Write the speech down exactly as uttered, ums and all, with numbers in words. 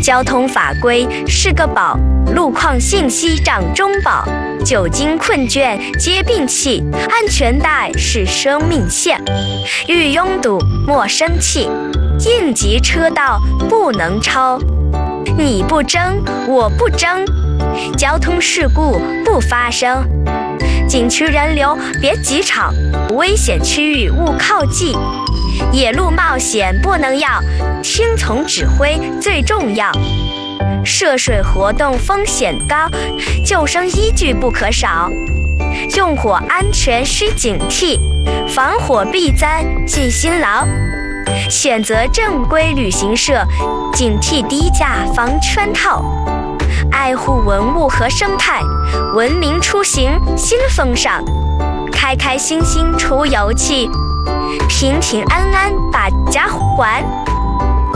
交通法规是个宝，路况信息掌中宝。酒精困倦皆病气，安全带是生命线。遇拥堵莫生气，应急车道不能超。你不争我不争，交通事故不发生。景区人流别挤吵，危险区域勿靠近。野路冒险不能要，听从指挥最重要。涉水活动风险高，救生依据不可少。用火安全需警惕，防火避灾记辛劳。选择正规旅行社，警惕低价防圈套。爱护文物和生态，文明出行新风尚。开开心心出游去，平平安安把家还。